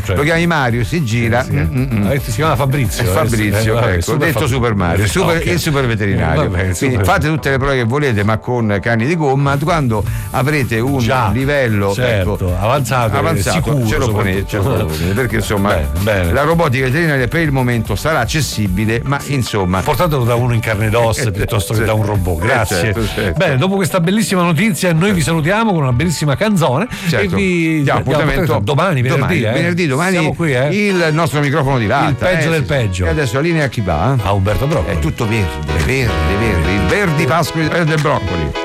certo. Lo chiami Mario, si gira. Si chiama Fabrizio. Fabrizio, vabbè, ecco, detto Super Mario, il super veterinario. Vabbè, Quindi fate tutte le prove che volete, ma con cani di gomma. Quando avrete un livello certo, avanzato sicuro, ce lo ponete, perché insomma bene. la robotica veterinaria per il momento sarà accessibile, ma insomma portatelo da uno in carne ed ossa piuttosto che da un robot. Grazie. Certo. Bene, dopo questa bellissima notizia noi vi salutiamo con una bellissima canzone e vi diamo appuntamento domani venerdì siamo qui, il nostro microfono di latta, il peggio del peggio. E adesso la linea a chi va? A Umberto Broccoli. È tutto verde, il Verdi Pasqua del Broccoli.